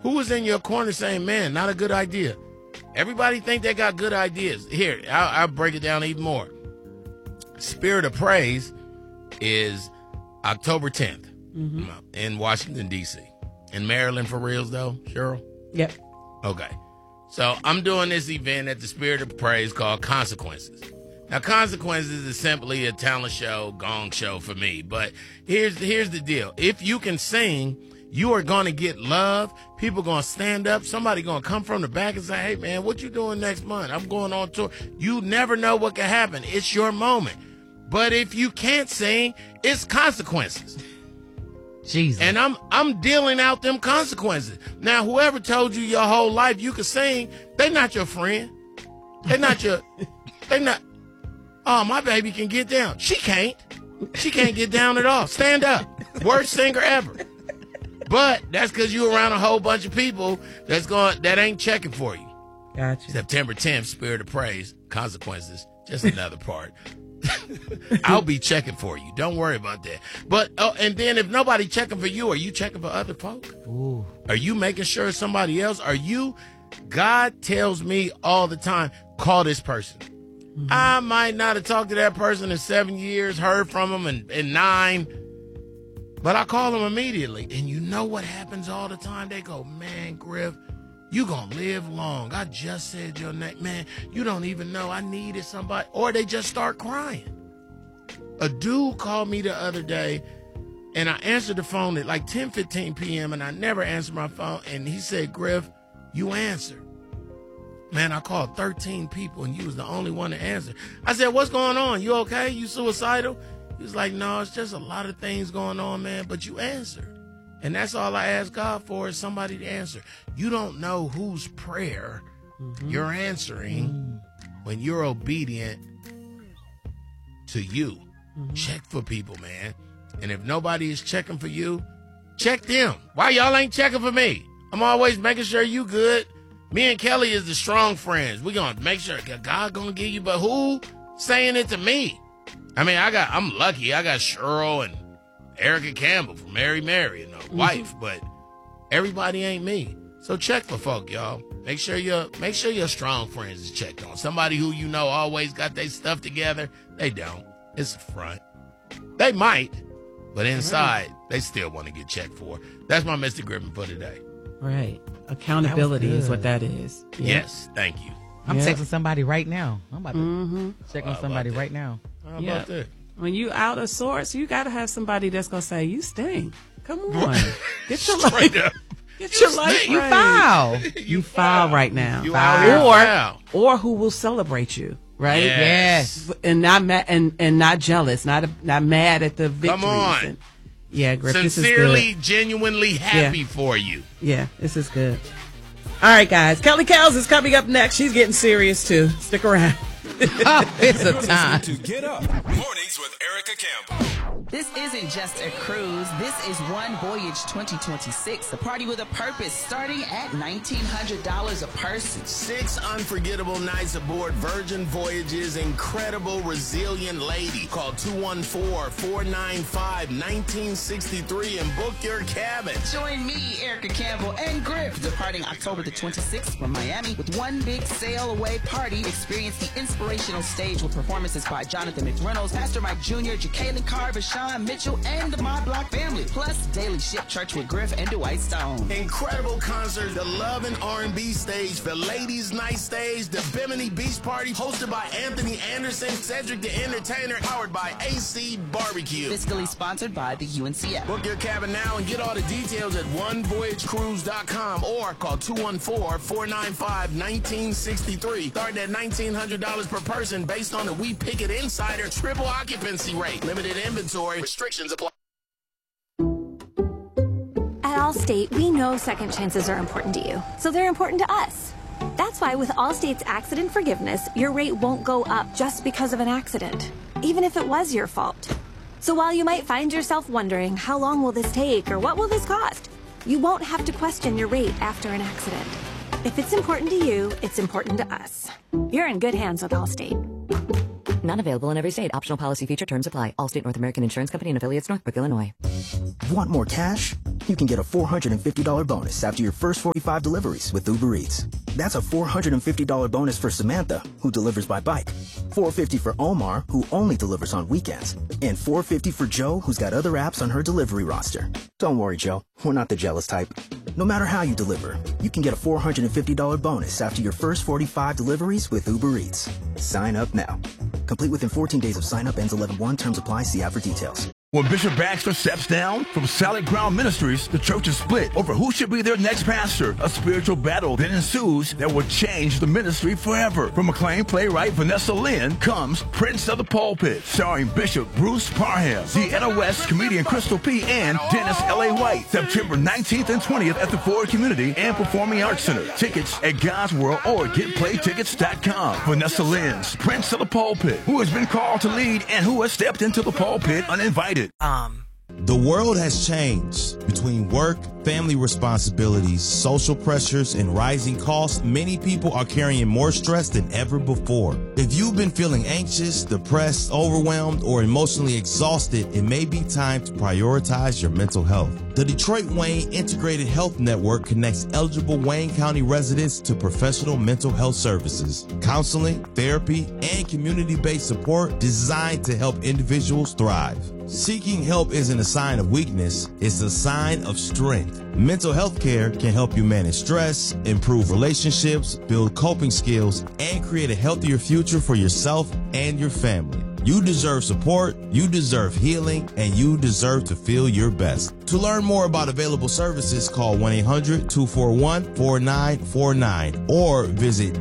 Who was in your corner saying, man, not a good idea? Everybody think they got good ideas. Here, I'll break it down even more. Spirit of Praise is October 10th in Washington, D.C. In Maryland for reals, though, Cheryl? Yep. Okay. So I'm doing this event at the Spirit of Praise called Consequences. Now, Consequences is simply a talent show, gong show for me. But here's the deal. If you can sing, you are going to get love. People going to stand up. Somebody going to come from the back and say, hey, man, what you doing next month? I'm going on tour. You never know what can happen. It's your moment. But if you can't sing, it's consequences. Jesus. And I'm dealing out them consequences. Now, whoever told you your whole life you could sing, they not your friend. They not. Oh, my baby can get down. She can't. She can't get down at all. Stand up. Worst singer ever. But that's because you around a whole bunch of people that ain't checking for you. Gotcha. September 10th, Spirit of Praise, Consequences, just another part. I'll be checking for you. Don't worry about that. But and then if nobody checking for you, are you checking for other folk? Ooh. Are you making sure somebody else? God tells me all the time, call this person. Mm-hmm. I might not have talked to that person in 7 years, heard from them in 9, but I call them immediately. And you know what happens all the time? They go, man, Griff, you gonna live long. I just said your name. Man, you don't even know I needed somebody. Or they just start crying. A dude called me the other day, and I answered the phone at like 10:15 p.m., and I never answered my phone. And he said, Griff, you answered. Man, I called 13 people, and you was the only one to answer. I said, what's going on? You okay? You suicidal? He was like, no, it's just a lot of things going on, man, but you answered. And that's all I ask God for is somebody to answer. You don't know whose prayer you're answering when you're obedient to you. Check for people, man. And if nobody is checking for you, check them. Why y'all ain't checking for me? I'm always making sure you good. Me and Kelly is the strong friends. We're going to make sure God going to give you, but who saying it to me? I mean, I'm lucky. I got Cheryl and Erica Campbell from Mary and a wife, but everybody ain't me. So check for folk, y'all. Make sure your strong friends is checked on. Somebody who you know always got their stuff together. They don't. It's a front. They might, but inside they still want to get checked for. That's my Mr. Griffin for today. Right. Accountability is what that is. Yeah. Yes, thank you. I'm texting somebody right now. I'm about to check on somebody right now. How about that? When you out of sorts, you got to have somebody that's going to say, you stink. Come on. Get your Straight life. up. Get your life You right. foul. You foul right now. You out here foul. Or who will celebrate you, right? Yes. And not and not jealous, not mad at the victories. Come on. And, yeah, Griff, Sincerely, this is good. Genuinely happy for you. Yeah, this is good. All right, guys. Kelly Kels is coming up next. She's getting serious, too. Stick around. It's a time. To Get Up. Mornings with Erica Campbell. This isn't just a cruise. This is One Voyage 2026, a party with a purpose, starting at $1,900 a person. 6 unforgettable nights aboard Virgin Voyage's incredible, resilient lady. Call 214-495-1963 and book your cabin. Join me, Erica Campbell, and Griff, departing October the 26th from Miami with one big sail-away party. Experience the inspirational stage with performances by Jonathan McReynolds, Pastor Mike Jr., Jacqueline Carver, Sean Mitchell, and the My Block family. Plus, Daily Ship Church with Griff and Dwight Stone. Incredible concert, the Love and R&B stage, the Ladies Night stage, the Bimini Beach Party, hosted by Anthony Anderson, Cedric the Entertainer, powered by AC Barbecue. Fiscally sponsored by the UNCF. Book your cabin now and get all the details at onevoyagecruise.com or call 214-495-1963. Starting at $1,900 per person based on the We Pick It Insider triple occupancy rate. Limited inventory. Restrictions apply. At Allstate, we know second chances are important to you, so they're important to us. That's why with Allstate's accident forgiveness, your rate won't go up just because of an accident, even if it was your fault. So while you might find yourself wondering, how long will this take or what will this cost, you won't have to question your rate after an accident. If it's important to you, it's important to us. You're in good hands with Allstate. Not available in every state. Optional policy feature terms apply. Allstate North American Insurance Company and affiliates, Northbrook, Illinois. Want more cash? you can get a $450 bonus after your first 45 deliveries with Uber Eats. That's a $450 bonus for Samantha, who delivers by bike, $450 for Omar, who only delivers on weekends, and $450 for Joe, who's got other apps on her delivery roster. Don't worry, Joe. We're not the jealous type. No matter how you deliver, you can get a $450 bonus after your first 45 deliveries with Uber Eats. Sign up now. Complete within 14 days of sign up. Ends 11/1. Terms apply. See app for details. When Bishop Baxter steps down from Solid Ground Ministries, the church is split over who should be their next pastor. A spiritual battle then ensues that will change the ministry forever. From acclaimed playwright Vanessa Lynn comes Prince of the Pulpit, starring Bishop Bruce Parham, Deanna West, comedian Crystal P., and Dennis L.A. White. September 19th and 20th at the Ford Community and Performing Arts Center. Tickets at God's World or GetPlayTickets.com. Vanessa Lynn's Prince of the Pulpit, who has been called to lead and who has stepped into the pulpit uninvited. The world has changed. Between work, family responsibilities, social pressures, and rising costs, many people are carrying more stress than ever before. If you've been feeling anxious, depressed, overwhelmed, or emotionally exhausted, it may be time to prioritize your mental health. The Detroit Wayne Integrated Health Network connects eligible Wayne County residents to professional mental health services, counseling, therapy, and community-based support designed to help individuals thrive. Seeking help isn't a sign of weakness, it's a sign of strength. Mental health care can help you manage stress, improve relationships, build coping skills, and create a healthier future for yourself and your family. You deserve support, you deserve healing, and you deserve to feel your best. To learn more about available services, call 1-800-241-4949 or visit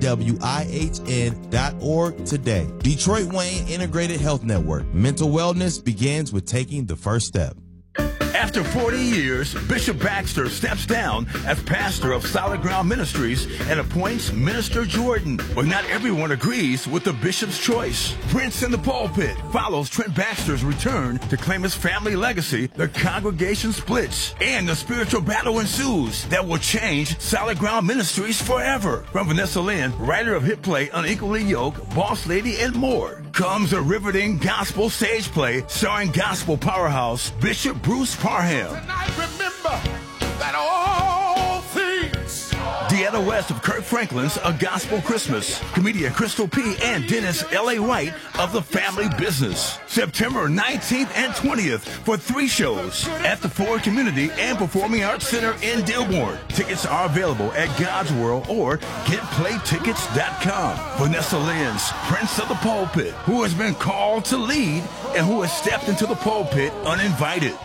DWIHN.org today. Detroit Wayne Integrated Health Network. Mental wellness begins with taking the first step. After 40 years, Bishop Baxter steps down as pastor of Solid Ground Ministries and appoints Minister Jordan. But not everyone agrees with the bishop's choice. Prince in the Pulpit follows Trent Baxter's return to claim his family legacy. The congregation splits, and the spiritual battle ensues that will change Solid Ground Ministries forever. From Vanessa Lynn, writer of hit play Unequally Yoked, Boss Lady, and more, comes a riveting gospel stage play starring gospel powerhouse Bishop Bruce Parham. Tonight, remember that all things. Deanna West of Kirk Franklin's A Gospel Christmas. Comedian Crystal P. and Dennis L.A. White of The Family Business. September 19th and 20th for 3 shows at the Ford Community and Performing Arts Center in Dearborn. Tickets are available at God's World or GetPlayTickets.com. Vanessa Lynn's Prince of the Pulpit, who has been called to lead and who has stepped into the pulpit uninvited.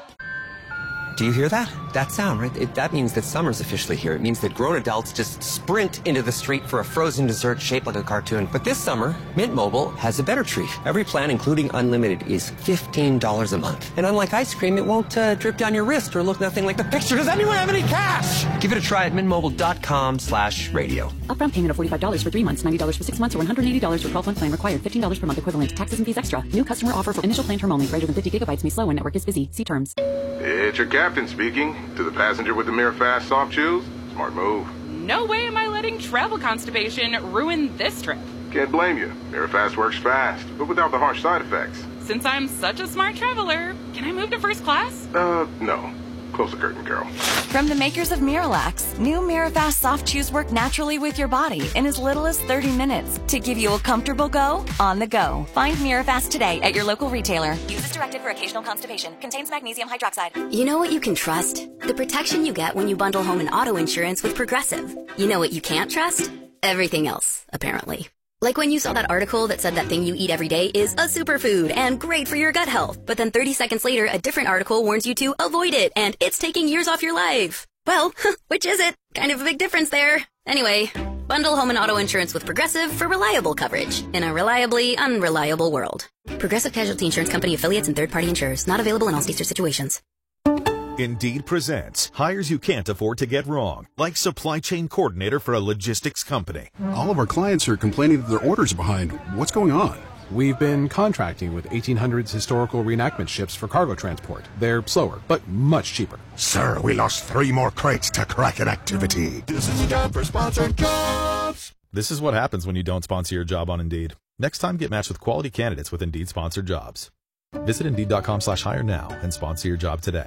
Do you hear that? That sound, right? That means that summer's officially here. It means that grown adults just sprint into the street for a frozen dessert shaped like a cartoon. But this summer, Mint Mobile has a better treat. Every plan, including unlimited, is $15 a month. And unlike ice cream, it won't drip down your wrist or look nothing like the picture. Does anyone have any cash? Give it a try at mintmobile.com/radio. Upfront payment of $45 for 3 months, $90 for 6 months, or $180 for 12-month plan required. $15 per month equivalent. Taxes and fees extra. New customer offer for initial plan term only. Greater than 50 gigabytes may slow when network is busy. See terms. It's your captain speaking. To the passenger with the Mirafast soft chews, smart move. No way am I letting travel constipation ruin this trip. Can't blame you. Mirafast works fast, but without the harsh side effects. Since I'm such a smart traveler, can I move to first class? No. Close the curtain, girl. From the makers of Miralax, new Mirafast soft chews work naturally with your body in as little as 30 minutes to give you a comfortable go on the go. Find Mirafast today at your local retailer. Use as directed for occasional constipation. Contains magnesium hydroxide. You know what you can trust? The protection you get when you bundle home and auto insurance with Progressive. You know what you can't trust? Everything else, apparently. Like when you saw that article that said that thing you eat every day is a superfood and great for your gut health. But then 30 seconds later, a different article warns you to avoid it and it's taking years off your life. Well, which is it? Kind of a big difference there. Anyway, bundle home and auto insurance with Progressive for reliable coverage in a reliably unreliable world. Progressive Casualty Insurance Company affiliates and third-party insurers. Not available in all states or situations. Indeed presents hires you can't afford to get wrong, like supply chain coordinator for a logistics company. All of our clients are complaining that their orders are behind. What's going on? We've been contracting with 1800s historical reenactment ships for cargo transport. They're slower, but much cheaper. Sir, we lost 3 more crates to Kraken activity. This is a job for sponsored jobs. This is what happens when you don't sponsor your job on Indeed. Next time, get matched with quality candidates with Indeed sponsored jobs. Visit Indeed.com/hire now and sponsor your job today.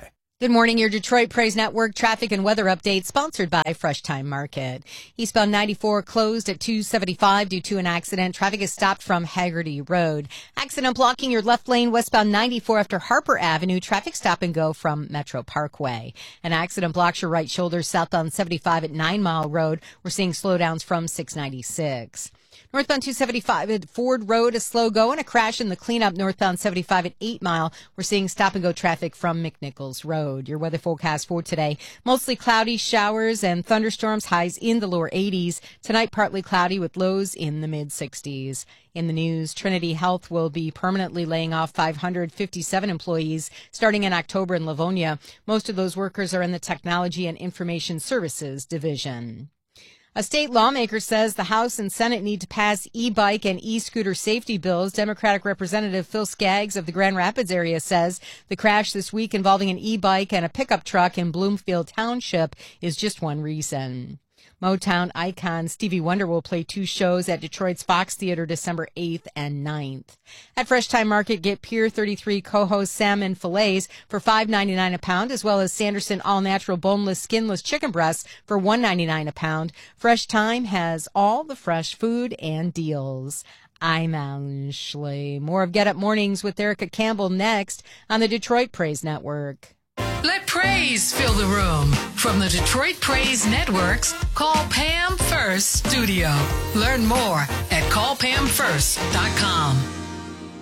Good morning, your Detroit Praise Network traffic and weather update sponsored by Fresh Time Market. Eastbound 94 closed at 275 due to an accident. Traffic is stopped from Haggerty Road. Accident blocking your left lane westbound 94 after Harper Avenue. Traffic stop and go from Metro Parkway. An accident blocks your right shoulder southbound 75 at 9 Mile Road. We're seeing slowdowns from 696. Northbound 275 at Ford Road, a slow go and a crash in the cleanup northbound 75 at 8 Mile. We're seeing stop-and-go traffic from McNichols Road. Your weather forecast for today, mostly cloudy, showers and thunderstorms, highs in the lower 80s. Tonight, partly cloudy with lows in the mid-60s. In the news, Trinity Health will be permanently laying off 557 employees starting in October in Livonia. Most of those workers are in the Technology and Information Services division. A state lawmaker says the House and Senate need to pass e-bike and e-scooter safety bills. Democratic Representative Phil Skaggs of the Grand Rapids area says the crash this week involving an e-bike and a pickup truck in Bloomfield Township is just one reason. Motown icon Stevie Wonder will play 2 shows at Detroit's Fox Theater December 8th and 9th. At Fresh Time Market, get Pier 33 Coho salmon fillets for $5.99 a pound, as well as Sanderson all-natural boneless, skinless chicken breasts for $1.99 a pound. Fresh Time has all the fresh food and deals. I'm Ashley. More of Get Up Mornings with Erica Campbell next on the Detroit Praise Network. Let praise fill the room. From the Detroit Praise Networks, call Pam First Studio. Learn more at callpamfirst.com.